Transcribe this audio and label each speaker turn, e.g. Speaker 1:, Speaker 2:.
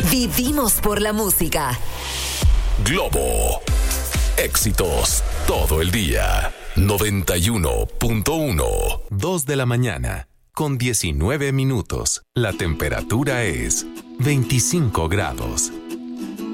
Speaker 1: Vivimos por la música.
Speaker 2: Globo. Éxitos todo el día. 91.1. 2 de la mañana, con 19 minutos. La temperatura es 25 grados.